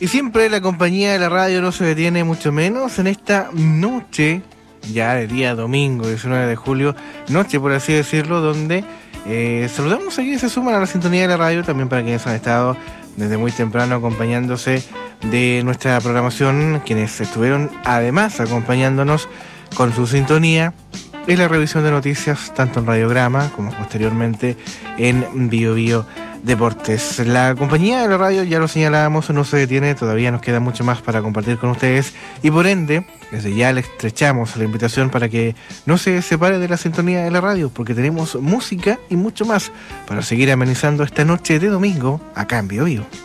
Y siempre la compañía de la radio no se detiene, mucho menos en esta noche, ya de día domingo, 19 de julio, noche por así decirlo, donde saludamos a quienes se suman a la sintonía de la radio, también para quienes han estado desde muy temprano acompañándose de nuestra programación, quienes estuvieron además acompañándonos con su sintonía en la revisión de noticias, tanto en Radiograma como posteriormente en Bio Bio Deportes. La compañía de la radio, ya lo señalábamos, no se detiene, todavía nos queda mucho más para compartir con ustedes y por ende, desde ya le estrechamos la invitación para que no se separe de la sintonía de la radio, porque tenemos música y mucho más para seguir amenizando esta noche de domingo acá en Bio Bio.